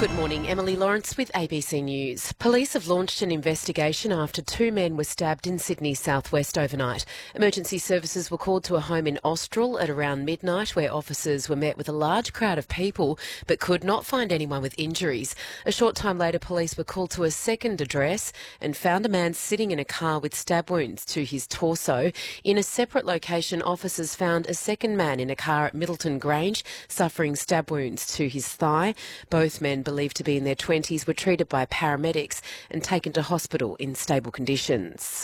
Good morning, Emily Lawrence with ABC News. Police have launched an investigation after two men were stabbed in Sydney's southwest overnight. Emergency services were called to a home in Austral at around midnight, where officers were met with a large crowd of people but could not find anyone with injuries. A short time later, police were called to a second address and found a man sitting in a car with stab wounds to his torso. In a separate location, officers found a second man in a car at Middleton Grange suffering stab wounds to his thigh. Both men, believed to be in their 20s, were treated by paramedics and taken to hospital in stable conditions.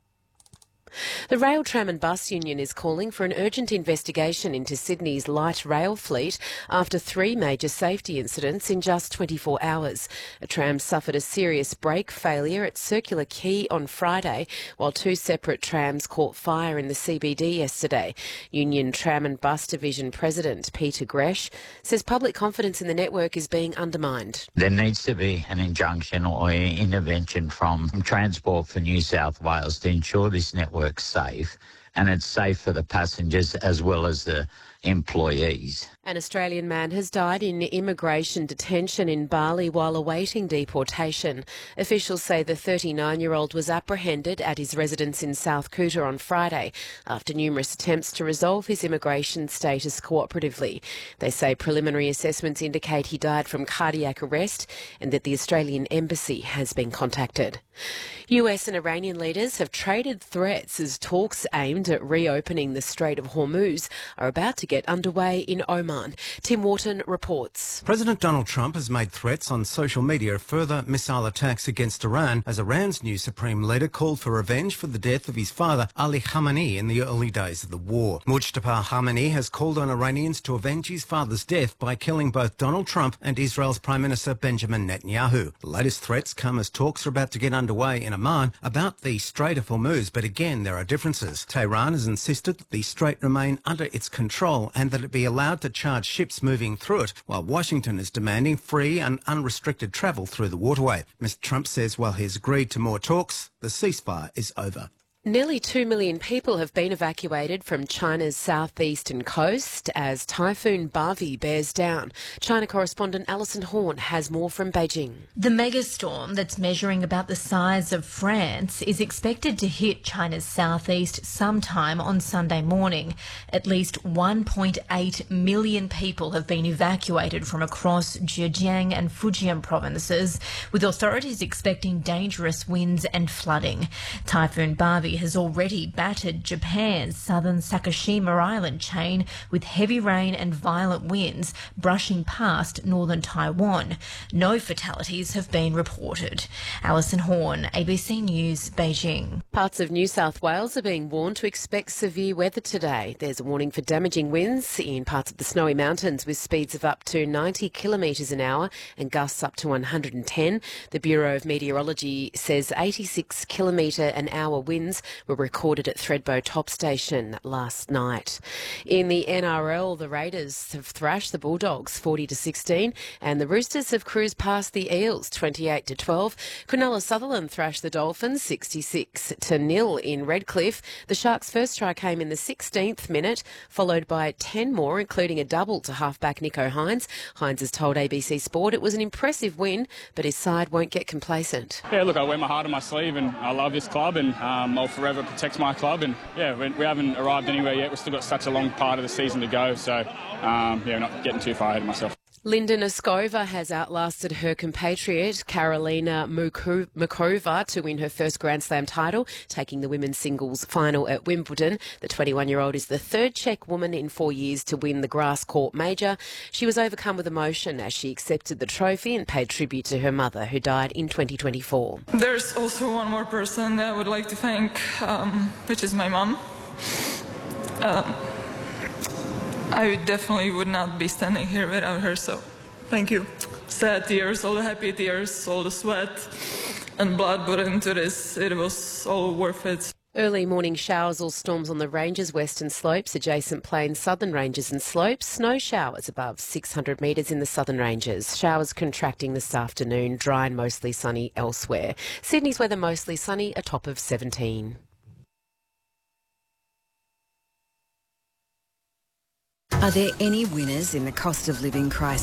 The Rail, Tram and Bus Union is calling for an urgent investigation into Sydney's light rail fleet after three major safety incidents in just 24 hours. A tram suffered a serious brake failure at Circular Quay on Friday, while two separate trams caught fire in the CBD yesterday. Union Tram and Bus Division President Peter Gresh says public confidence in the network is being undermined. There needs to be an injunction or intervention from Transport for New South Wales to ensure this network's safe, and it's safe for the passengers as well as the employees. An Australian man has died in immigration detention in Bali while awaiting deportation. Officials say the 39-year-old was apprehended at his residence in South Kuta on Friday after numerous attempts to resolve his immigration status cooperatively. They say preliminary assessments indicate he died from cardiac arrest and that the Australian embassy has been contacted. US and Iranian leaders have traded threats as talks aimed at reopening the Strait of Hormuz are about to get underway in Oman. Tim Wharton reports. President Donald Trump has made threats on social media of further missile attacks against Iran as Iran's new supreme leader called for revenge for the death of his father, Ali Khamenei, in the early days of the war. Mujtaba Khamenei has called on Iranians to avenge his father's death by killing both Donald Trump and Israel's Prime Minister Benjamin Netanyahu. The latest threats come as talks are about to get underway in Oman about the Strait of Hormuz, but again there are differences. Tehran has insisted that the strait remain under its control and that it be allowed to charge ships moving through it, while Washington is demanding free and unrestricted travel through the waterway. Mr. Trump says while he has agreed to more talks, the ceasefire is over. Nearly 2 million people have been evacuated from China's southeastern coast as Typhoon Bavi bears down. China correspondent Alison Horn has more from Beijing. The megastorm that's measuring about the size of France is expected to hit China's southeast sometime on Sunday morning. At least 1.8 million people have been evacuated from across Zhejiang and Fujian provinces, with authorities expecting dangerous winds and flooding. Typhoon Bavi has already battered Japan's southern Sakishima Island chain with heavy rain and violent winds brushing past northern Taiwan. No fatalities have been reported. Alison Horn, ABC News, Beijing. Parts of New South Wales are being warned to expect severe weather today. There's a warning for damaging winds in parts of the Snowy Mountains with speeds of up to 90 kilometres an hour and gusts up to 110. The Bureau of Meteorology says 86 kilometre an hour winds were recorded at Thredbo Top Station last night. In the NRL, the Raiders have thrashed the Bulldogs 40-16 and the Roosters have cruised past the Eels 28-12. Cronulla Sutherland thrashed the Dolphins 66-0 in Redcliffe. The Sharks' first try came in the 16th minute, followed by 10 more, including a double to halfback Nico Hines. Hines has told ABC Sport it was an impressive win, but his side won't get complacent. Yeah, look, I wear my heart on my sleeve and I love this club and I'll forever protect my club. And yeah, we haven't arrived anywhere yet. We've still got such a long part of the season to go. So we're not getting too far ahead of myself. Linda Noskova has outlasted her compatriot Karolina Mukova to win her first Grand Slam title, taking the women's singles final at Wimbledon. The 21-year-old is the third Czech woman in 4 years to win the grass court major. She was overcome with emotion as she accepted the trophy and paid tribute to her mother, who died in 2024. There's also one more person that I would like to thank, which is my mom. I definitely would not be standing here without her, so thank you. Sad tears, all the happy tears, all the sweat and blood put into this, it was all worth it. Early morning showers or storms on the ranges, western slopes, adjacent plains, southern ranges and slopes. Snow showers above 600 metres in the southern ranges. Showers contracting this afternoon, dry and mostly sunny elsewhere. Sydney's weather mostly sunny, a top of 17. Are there any winners in the cost of living crisis?